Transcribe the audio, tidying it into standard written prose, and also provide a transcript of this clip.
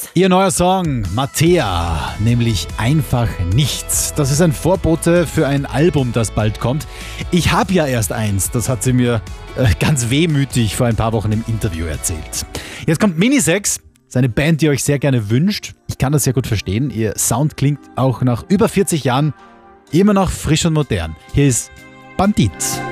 Ihr neuer Song, Mattea, nämlich Einfach Nichts. Das ist ein Vorbote für ein Album, das bald kommt. Ich habe ja erst eins, das hat sie mir ganz wehmütig vor ein paar Wochen im Interview erzählt. Jetzt kommt Minisex, seine Band, die ihr euch sehr gerne wünscht. Ich kann das sehr gut verstehen. Ihr Sound klingt auch nach über 40 Jahren immer noch frisch und modern. Hier ist Bandit.